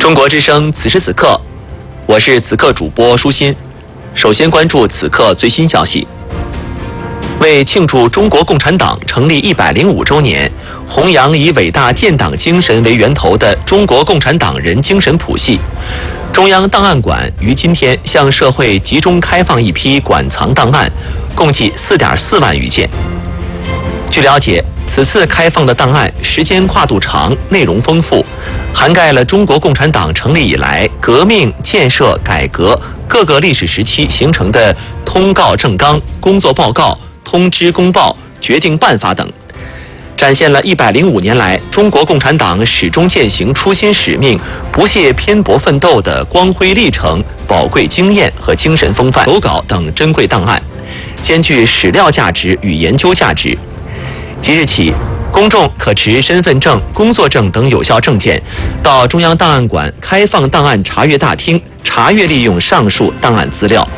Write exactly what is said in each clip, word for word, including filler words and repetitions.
中国之声，此时此刻，我是此刻主播舒心。首先关注此刻最新消息。为庆祝中国共产党成立一百零五周年，弘扬以伟大建党精神为源头的中国共产党人精神谱系，中央档案馆于今天向社会集中开放一批馆藏档案，共计 四点四万余件。据了解，此次开放的档案时间跨度长，内容丰富，涵盖了中国共产党成立以来革命、建设、改革各个历史时期形成的通告政纲、工作报告、通知公报、决定办法等，展现了一百零五年来中国共产党始终践行初心使命、不懈偏搏奋斗的光辉历程、宝贵经验和精神风范、手稿等珍贵档案，兼具史料价值与研究价值。即日起，公众可持身份证、工作证等有效证件，到中央档案馆开放档案查阅大厅查阅利用上述档案资料。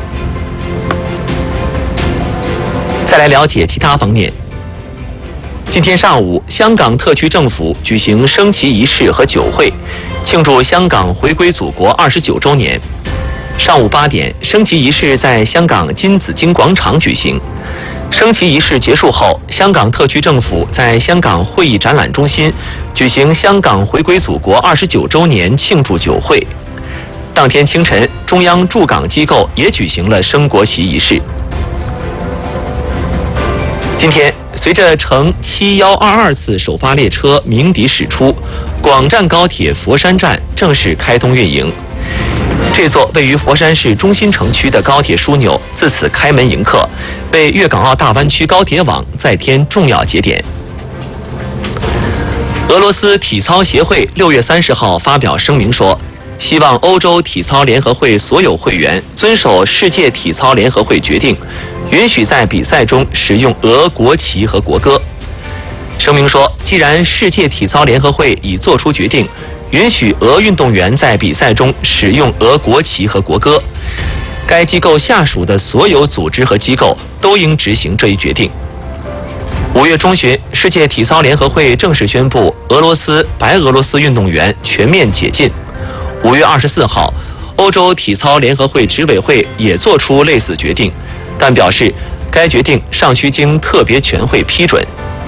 再来了解其他方面。今天上午，香港特区政府举行升旗仪式和酒会，庆祝香港回归祖国二十九周年。上午八点，升旗仪式在香港金紫荆广场举行。升旗仪式结束后，香港特区政府在香港会议展览中心举行香港回归祖国二十九周年庆祝酒会。当天清晨，中央驻港机构也举行了升国旗仪式。今天，随着乘七一二二次首发列车鸣笛驶出，广湛高铁佛山站正式开通运营。这座位于佛山市中心城区的高铁枢纽自此开门迎客，为粤港澳大湾区高铁网再添重要节点。俄罗斯体操协会六月三十号发表声明说，希望欧洲体操联合会所有会员遵守世界体操联合会决定，允许在比赛中使用俄国旗和国歌。声明说，既然世界体操联合会已作出决定，允许俄运动员在比赛中使用俄国旗和国歌，该机构下属的所有组织和机构都应执行这一决定。五月中旬，世界体操联合会正式宣布俄罗斯、白俄罗斯运动员全面解禁。五月二十四号，欧洲体操联合会执委会也作出类似决定，但表示该决定尚需经特别全会批准。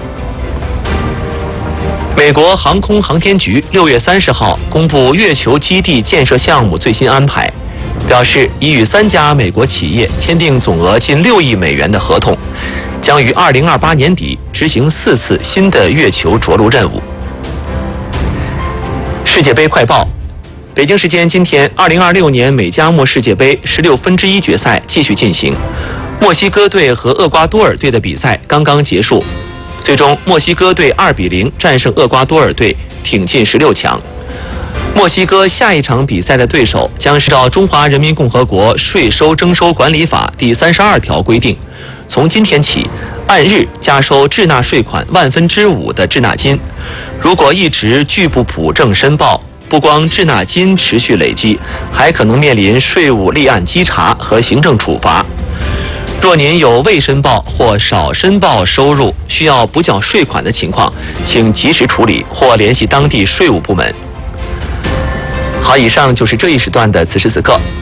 美国航空航天局六月三十号公布月球基地建设项目最新安排，表示已与三家美国企业签订总额近六亿美元的合同，将于二零二八年底执行四次新的月球着陆任务。世界杯快报：北京时间今天，二零二六年美加墨世界杯十六分之一决赛继续进行，墨西哥队和厄瓜多尔队的比赛刚刚结束。最终，墨西哥队二比零战胜厄瓜多尔队，挺进十六强。墨西哥下一场比赛的对手将是照《中华人民共和国税收征收管理法》第三十二条规定，从今天起按日加收滞纳税款万分之五的滞纳金。如果一直拒不补正申报，不光滞纳金持续累积，还可能面临税务立案稽查和行政处罚。若您有未申报或少申报收入需要补缴税款的情况，请及时处理或联系当地税务部门。好，以上就是这一时段的此时此刻，